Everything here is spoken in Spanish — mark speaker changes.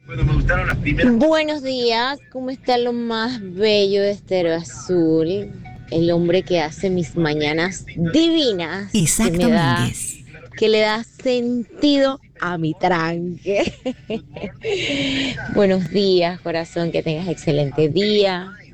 Speaker 1: Buenos días, ¿cómo está lo más bello de Estero Azul? El hombre que hace mis mañanas divinas,
Speaker 2: Isaac Domínguez.
Speaker 1: que le da sentido a mi tranque. Buenos días, corazón, que tengas excelente día.